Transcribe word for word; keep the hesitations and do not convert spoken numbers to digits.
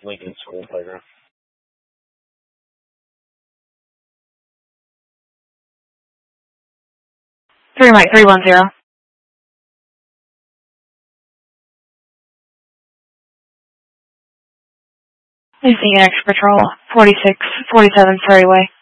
Lincoln School Playground. three Mike three one zero. This is Phoenix Patrol, forty-six forty-seven Prairie Way.